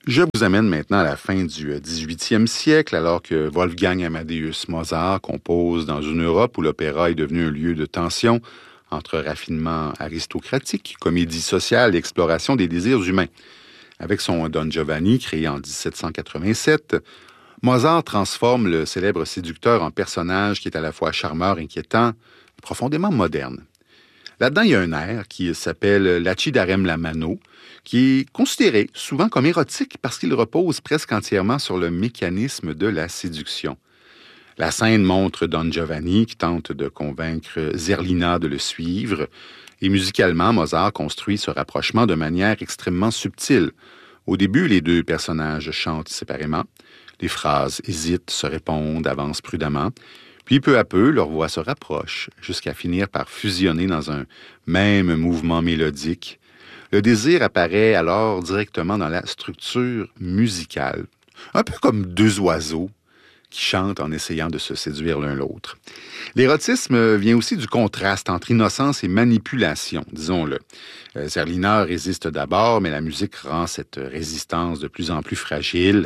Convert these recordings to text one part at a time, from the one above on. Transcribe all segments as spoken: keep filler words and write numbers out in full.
Je vous amène maintenant à la fin du dix-huitième siècle, alors que Wolfgang Amadeus Mozart compose dans une Europe où l'opéra est devenu un lieu de tension entre raffinement aristocratique, comédie sociale et exploration des désirs humains. Avec son Don Giovanni, créé en dix-sept cent quatre-vingt-sept, Mozart transforme le célèbre séducteur en personnage qui est à la fois charmeur, inquiétant et profondément moderne. Là-dedans, il y a un air qui s'appelle Lacidarem la mano, qui est considéré souvent comme érotique parce qu'il repose presque entièrement sur le mécanisme de la séduction. La scène montre Don Giovanni qui tente de convaincre Zerlina de le suivre, et musicalement, Mozart construit ce rapprochement de manière extrêmement subtile. Au début, les deux personnages chantent séparément, les phrases hésitent, se répondent, avancent prudemment. Puis peu à peu, leurs voix se rapprochent, jusqu'à finir par fusionner dans un même mouvement mélodique. Le désir apparaît alors directement dans la structure musicale, un peu comme deux oiseaux qui chantent en essayant de se séduire l'un l'autre. L'érotisme vient aussi du contraste entre innocence et manipulation, disons-le. Zerlina résiste d'abord, mais la musique rend cette résistance de plus en plus fragile.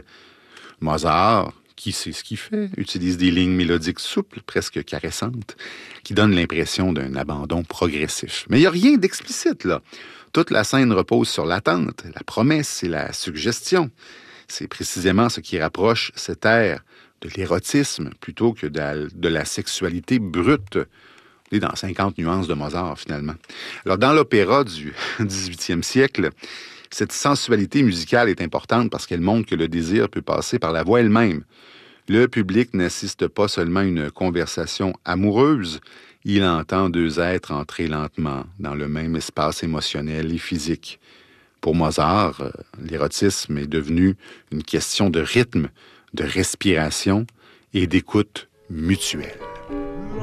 Mozart, qui sait ce qu'il fait, utilise des lignes mélodiques souples, presque caressantes, qui donnent l'impression d'un abandon progressif. Mais il n'y a rien d'explicite, là. Toute la scène repose sur l'attente, la promesse et la suggestion. C'est précisément ce qui rapproche cet air de l'érotisme plutôt que de la, de la sexualité brute. On est dans cinquante nuances de Mozart, finalement. Alors, dans l'opéra du dix-huitième siècle, cette sensualité musicale est importante parce qu'elle montre que le désir peut passer par la voix elle-même. Le public n'assiste pas seulement à une conversation amoureuse, il entend deux êtres entrer lentement dans le même espace émotionnel et physique. Pour Mozart, l'érotisme est devenu une question de rythme, de respiration et d'écoute mutuelle.